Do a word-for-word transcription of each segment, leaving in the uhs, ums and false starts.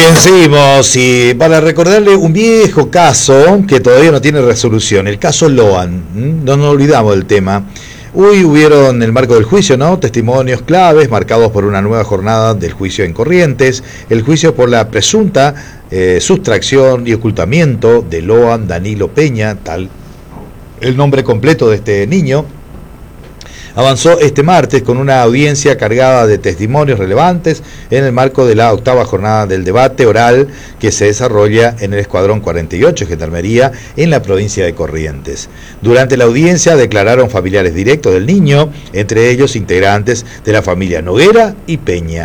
bien, seguimos y para recordarle un viejo caso que todavía no tiene resolución, el caso Loan. No nos olvidamos del tema. Hoy hubieron en el marco del juicio, ¿no?, testimonios claves marcados por una nueva jornada del juicio en Corrientes, el juicio por la presunta eh, sustracción y ocultamiento de Loan Danilo Peña, tal el nombre completo de este niño. Avanzó este martes con una audiencia cargada de testimonios relevantes en el marco de la octava jornada del debate oral que se desarrolla en el Escuadrón cuarenta y ocho Gendarmería en la provincia de Corrientes. Durante la audiencia declararon familiares directos del niño, entre ellos integrantes de la familia Noguera y Peña,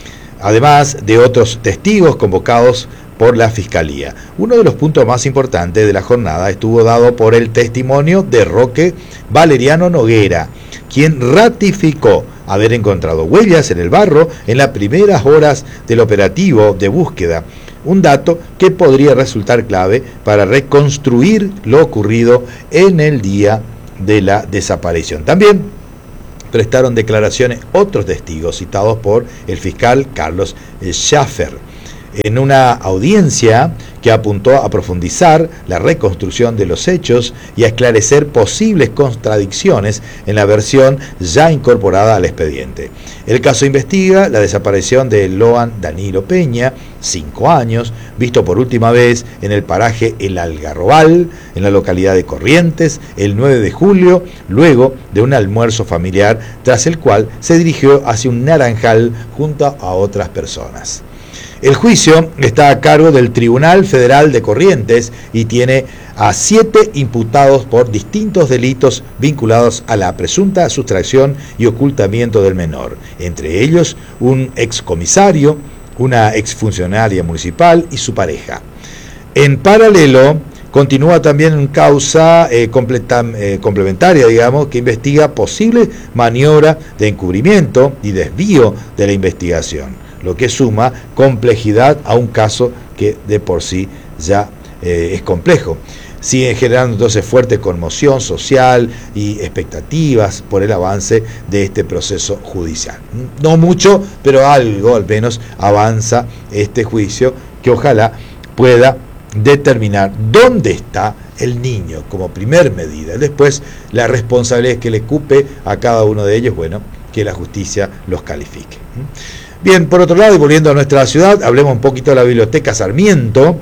además de otros testigos convocados por la Fiscalía. Uno de los puntos más importantes de la jornada estuvo dado por el testimonio de Roque Valeriano Noguera, quien ratificó haber encontrado huellas en el barro en las primeras horas del operativo de búsqueda, un dato que podría resultar clave para reconstruir lo ocurrido en el día de la desaparición. También prestaron declaraciones otros testigos citados por el fiscal Carlos Schaffer, en una audiencia que apuntó a profundizar la reconstrucción de los hechos y a esclarecer posibles contradicciones en la versión ya incorporada al expediente. El caso investiga la desaparición de Loan Danilo Peña, cinco años, visto por última vez en el paraje El Algarrobal, en la localidad de Corrientes, el nueve de julio, luego de un almuerzo familiar, tras el cual se dirigió hacia un naranjal junto a otras personas. El juicio está a cargo del Tribunal Federal de Corrientes y tiene a siete imputados por distintos delitos vinculados a la presunta sustracción y ocultamiento del menor, entre ellos un excomisario, una exfuncionaria municipal y su pareja. En paralelo, continúa también una causa eh, completa, eh, complementaria, digamos, que investiga posible maniobra de encubrimiento y desvío de la investigación, lo que suma complejidad a un caso que de por sí ya eh, es complejo. Sigue generando entonces fuerte conmoción social y expectativas por el avance de este proceso judicial. No mucho, pero algo al menos avanza este juicio que ojalá pueda determinar dónde está el niño como primer medida. Después la responsabilidad que le cupe a cada uno de ellos, bueno, que la justicia los califique. Bien, por otro lado, y volviendo a nuestra ciudad, hablemos un poquito de la Biblioteca Sarmiento,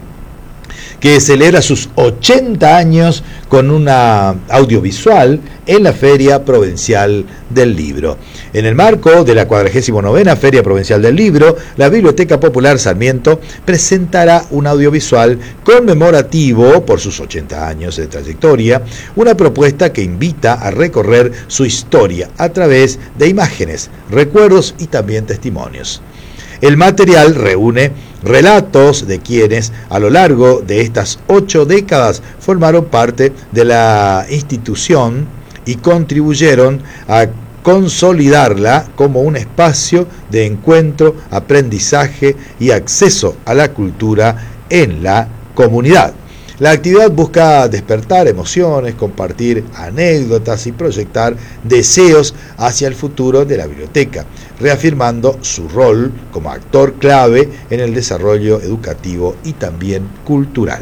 que celebra sus ochenta años con una audiovisual en la Feria Provincial del Libro. En el marco de la cuadragésima novena Feria Provincial del Libro, la Biblioteca Popular Sarmiento presentará un audiovisual conmemorativo por sus ochenta años de trayectoria, una propuesta que invita a recorrer su historia a través de imágenes, recuerdos y también testimonios. El material reúne relatos de quienes a lo largo de estas ocho décadas formaron parte de la institución y contribuyeron a consolidarla como un espacio de encuentro, aprendizaje y acceso a la cultura en la comunidad. La actividad busca despertar emociones, compartir anécdotas y proyectar deseos hacia el futuro de la biblioteca, reafirmando su rol como actor clave en el desarrollo educativo y también cultural.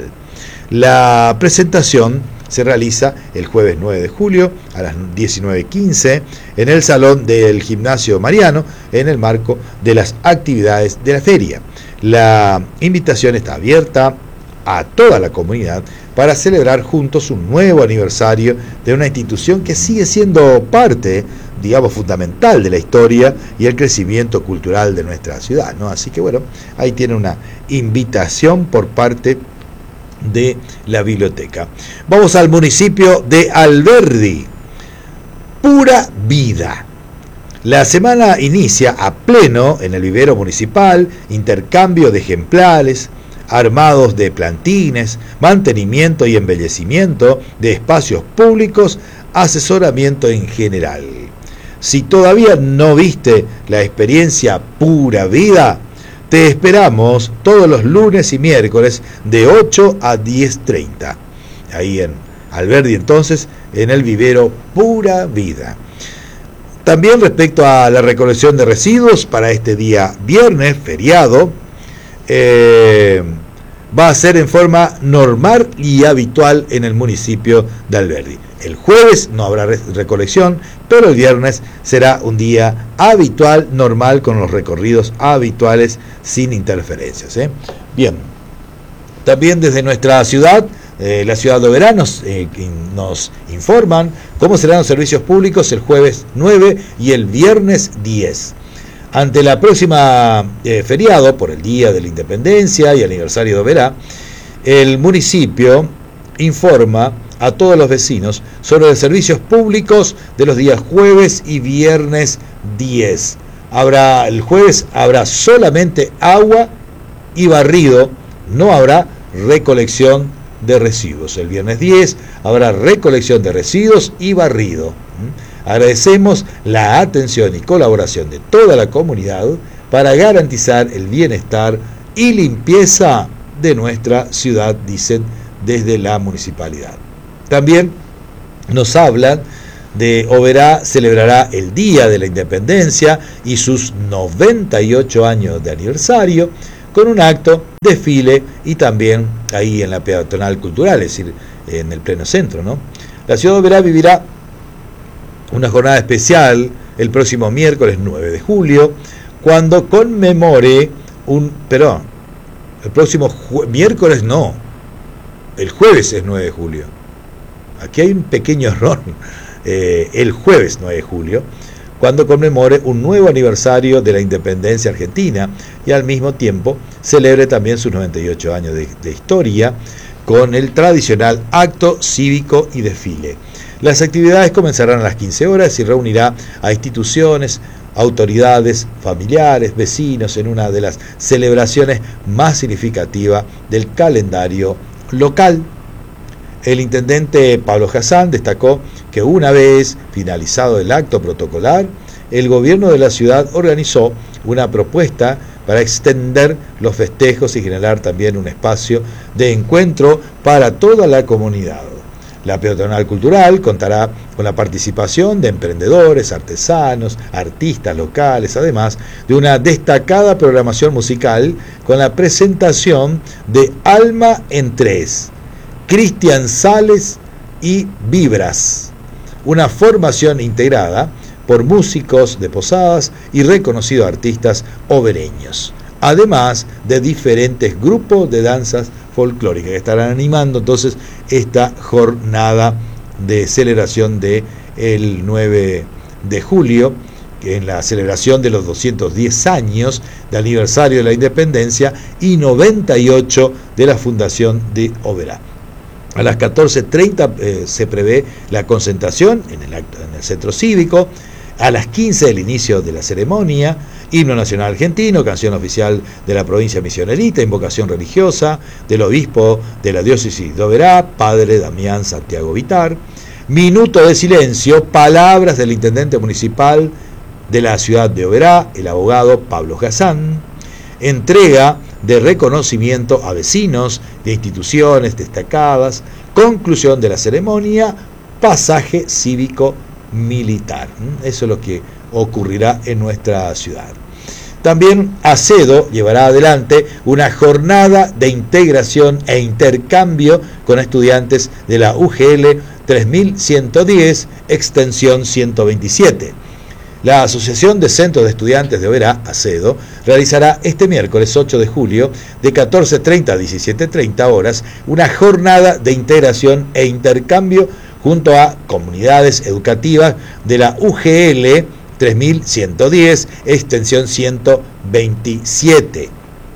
La presentación se realiza el jueves nueve de julio a las diecinueve quince en el Salón del Gimnasio Mariano, en el marco de las actividades de la feria. La invitación está abierta a toda la comunidad para celebrar juntos un nuevo aniversario de una institución que sigue siendo parte, digamos, fundamental de la historia y el crecimiento cultural de nuestra ciudad, ¿no? Así que bueno, ahí tiene una invitación por parte de la biblioteca. Vamos al municipio de Alberdi. Pura vida. La semana inicia a pleno en el vivero municipal, intercambio de ejemplares, armados de plantines, mantenimiento y embellecimiento de espacios públicos, asesoramiento en general. Si todavía no viste la experiencia Pura Vida, te esperamos todos los lunes y miércoles de ocho a diez treinta. Ahí en Alberdi, entonces, en el vivero Pura Vida. También respecto a la recolección de residuos para este día viernes, feriado, eh, va a ser en forma normal y habitual en el municipio de Alberdi. El jueves no habrá recolección, pero el viernes será un día habitual, normal, con los recorridos habituales sin interferencias, ¿eh? Bien, también desde nuestra ciudad, eh, la ciudad de Oberá, nos, eh, nos informan cómo serán los servicios públicos el jueves nueve y el viernes diez. Ante la próxima eh, feriado por el Día de la Independencia y aniversario de Oberá, el municipio informa a todos los vecinos sobre los servicios públicos de los días jueves y viernes diez. Habrá, el jueves habrá solamente agua y barrido, no habrá recolección de residuos. El viernes diez habrá recolección de residuos y barrido. Agradecemos la atención y colaboración de toda la comunidad para garantizar el bienestar y limpieza de nuestra ciudad, dicen desde la municipalidad. También nos hablan de Oberá celebrará el Día de la Independencia y sus noventa y ocho años de aniversario con un acto, desfile y también ahí en la peatonal cultural, es decir, en el pleno centro, ¿no? La ciudad de Oberá vivirá una jornada especial el próximo miércoles nueve de julio, cuando conmemore un... Perdón, el próximo miércoles no, el jueves es nueve de julio. Aquí hay un pequeño error. Eh, el jueves nueve de julio, cuando conmemore un nuevo aniversario de la independencia argentina y al mismo tiempo celebre también sus noventa y ocho años de, de historia con el tradicional acto cívico y desfile. Las actividades comenzarán a las quince horas y reunirá a instituciones, autoridades, familiares, vecinos en una de las celebraciones más significativas del calendario local. El intendente Pablo Hassan destacó que una vez finalizado el acto protocolar, el gobierno de la ciudad organizó una propuesta para extender los festejos y generar también un espacio de encuentro para toda la comunidad. La peatonal cultural contará con la participación de emprendedores, artesanos, artistas locales, además de una destacada programación musical con la presentación de Alma en Tres, Cristian Sales y Vibras, una formación integrada por músicos de Posadas y reconocidos artistas obereños, además de diferentes grupos de danzas folclóricas que estarán animando entonces esta jornada de celebración del nueve de julio, que en la celebración de los doscientos diez años de aniversario de la independencia y noventa y ocho de la fundación de Oberá. A las catorce treinta eh, se prevé la concentración en el, acto, en el centro cívico. A las quince el inicio de la ceremonia, himno nacional argentino, canción oficial de la provincia misionerita, invocación religiosa del obispo de la diócesis de Oberá, padre Damián Santiago Vitar, minuto de silencio, palabras del intendente municipal de la ciudad de Oberá, el abogado Pablo Hassan, entrega de reconocimiento a vecinos de instituciones destacadas, conclusión de la ceremonia, pasaje cívico militar. Eso es lo que ocurrirá en nuestra ciudad. También Acedo llevará adelante una jornada de integración e intercambio con estudiantes de la U G L tres mil ciento diez, extensión ciento veintisiete. La Asociación de Centros de Estudiantes de Oberá, Acedo, realizará este miércoles ocho de julio de catorce treinta a diecisiete treinta horas una jornada de integración e intercambio junto a comunidades educativas de la U G L tres mil ciento diez, extensión ciento veintisiete.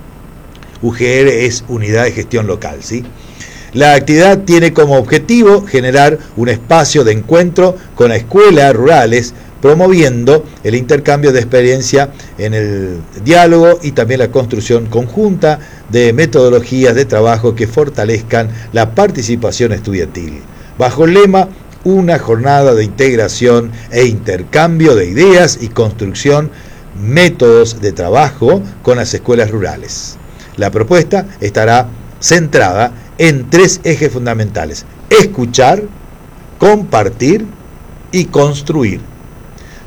U G L es Unidad de Gestión Local, ¿sí? La actividad tiene como objetivo generar un espacio de encuentro con escuelas rurales, promoviendo el intercambio de experiencia en el diálogo y también la construcción conjunta de metodologías de trabajo que fortalezcan la participación estudiantil. Bajo el lema, una jornada de integración e intercambio de ideas y construcción, métodos de trabajo con las escuelas rurales. La propuesta estará centrada en tres ejes fundamentales: escuchar, compartir y construir.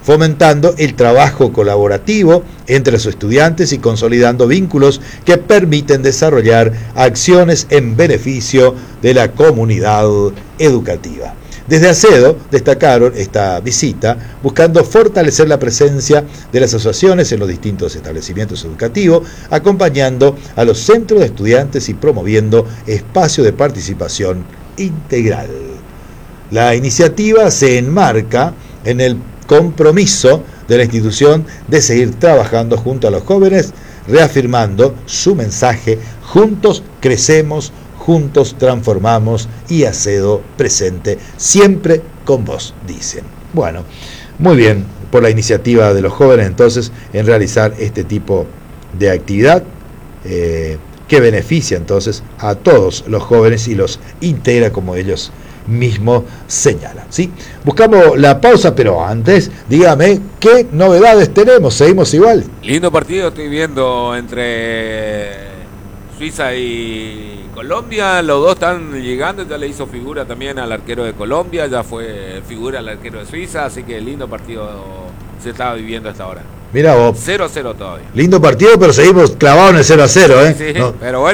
fomentando el trabajo colaborativo entre los estudiantes y consolidando vínculos que permiten desarrollar acciones en beneficio de la comunidad educativa. Desde ACEDO destacaron esta visita buscando fortalecer la presencia de las asociaciones en los distintos establecimientos educativos, acompañando a los centros de estudiantes y promoviendo espacios de participación integral. La iniciativa se enmarca en el compromiso de la institución de seguir trabajando junto a los jóvenes, reafirmando su mensaje: juntos crecemos, juntos transformamos y ACEDO presente siempre con vos, dicen. Bueno, muy bien por la iniciativa de los jóvenes entonces en realizar este tipo de actividad eh, que beneficia entonces a todos los jóvenes y los integra como ellos mismos señalan, ¿sí? Buscamos la pausa, pero antes dígame qué novedades tenemos. ¿Seguimos igual? Lindo partido estoy viendo entre Suiza y Colombia, los dos están llegando, ya le hizo figura también al arquero de Colombia, ya fue figura al arquero de Suiza, así que lindo partido se estaba viviendo hasta ahora. Mira vos. cero a cero todavía. Lindo partido, pero seguimos clavados en el cero a cero, ¿eh? Sí, sí, no. pero bueno.